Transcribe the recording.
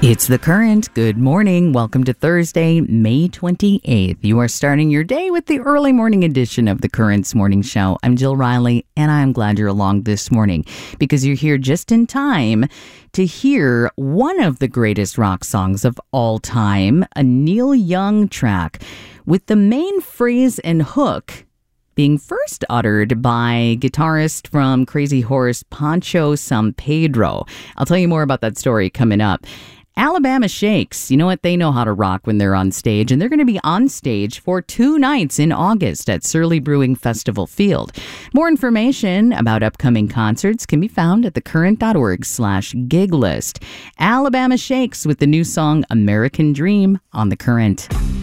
It's The Current. Good morning. Welcome to Thursday, May 28th. You are starting your day with the early morning edition of The Current's Morning Show. I'm Jill Riley, and I'm glad you're along this morning because you're here just in time to hear one of the greatest rock songs of all time, a Neil Young track, with the main phrase and hook being first uttered by guitarist from Crazy Horse, Pancho Sampedro. I'll tell you more about that story coming up. Alabama Shakes, you know what? They know how to rock when they're on stage, and they're going to be on stage for 2 nights in August at Surly Brewing Festival Field. More information about upcoming concerts can be found at thecurrent.org/gig list. Alabama Shakes with the new song American Dream on The Current.